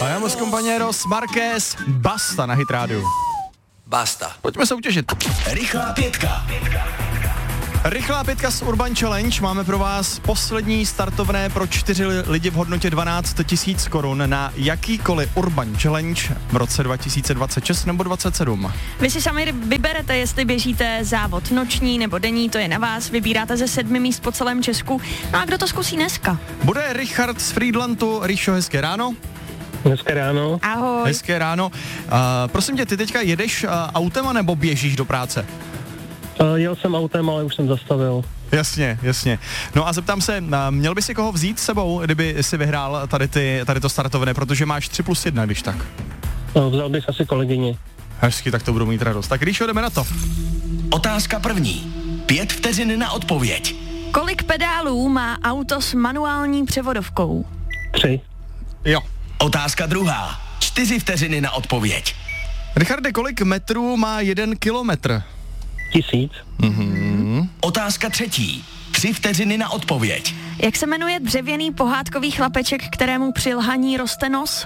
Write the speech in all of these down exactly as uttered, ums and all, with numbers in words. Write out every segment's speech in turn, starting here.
Vamos compañeros, Marquez, Basta na Hit rádiu. Basta. Pojďme soutěžit. Rychlá pětka. Rychlá pětka z Urban Challenge. Máme pro vás poslední startovné pro čtyři lidi v hodnotě dvanáct tisíc korun na jakýkoliv Urban Challenge v roce dva tisíce dvacet šest nebo dvacet sedm. Vy si sami vyberete, jestli běžíte závod noční nebo denní, to je na vás. Vybíráte ze sedmi míst po celém Česku. No a kdo to zkusí dneska? Bude Richard z Friedlandu. Ríšo, hezké ráno. Hezké ráno. Ahoj. Hezké ráno. Uh, prosím tě, ty teďka jedeš uh, autem nebo běžíš do práce? Uh, jel jsem autem, ale už jsem zastavil. Jasně, jasně. No a zeptám se, měl by si koho vzít s sebou, kdyby si vyhrál tady, ty, tady to startovné, protože máš tři plus jedna, když tak. Uh, vzal bych asi kolegyni. Hezky, tak to budu mít radost. Tak když jdeme na to. Otázka první. Pět vteřin na odpověď. Kolik pedálů má auto s manuální převodovkou? Tři. Jo. Otázka druhá. Čtyři vteřiny na odpověď. Richarde, kolik metrů má jeden kilometr? Tisíc. Mhm. Otázka třetí. Tři vteřiny na odpověď. Jak se jmenuje dřevěný pohádkový chlapeček, kterému při lhaní roste nos?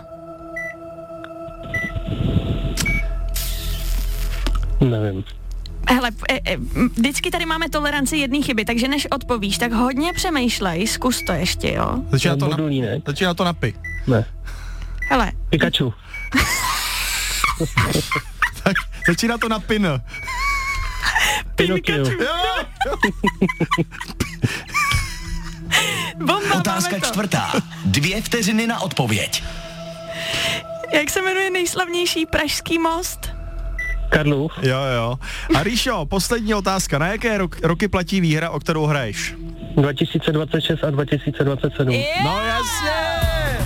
Nevím. Hele, e, e, vždycky tady máme toleranci jedné chyby, takže než odpovíš, tak hodně přemýšlej, zkus to ještě, jo? Začíná to, na, Budulínek. začíná to na pi. Ne. Hele. Pikachu. Tak, začíná to na pin. Pinocchio. Bomba, Otázka máme to. čtvrtá. Dvě vteřiny na odpověď. Jak se jmenuje nejslavnější pražský most? Karlův. Jo, jo. A Ríšo, poslední otázka. Na jaké rok, roky platí výhra, o kterou hraješ? dva tisíce dvacet šest a dva tisíce dvacet sedm. Yeah! No jasně!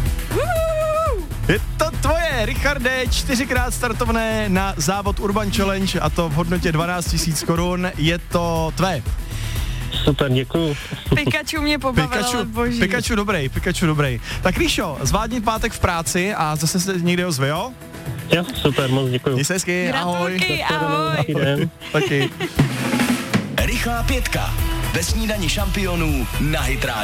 Je to tvoje, Richarde, čtyřikrát startovné na závod Urban Challenge a to v hodnotě dvanáct tisíc korun. Je to tvé. Super, děkuju. Pikachu mě pobavil, ale Pikachu, boží. Pikachu dobrý, Pikachu dobrý. Tak Ríšo, zvládni pátek v práci a zase se někde ozve, jo? Jo, super, moc děkuju. Měj se hezky, ahoj. Gratulky, ahoj. Hezký den. Taky. Rychlá pětka. Ve snídani šampionů na Hit rádiu.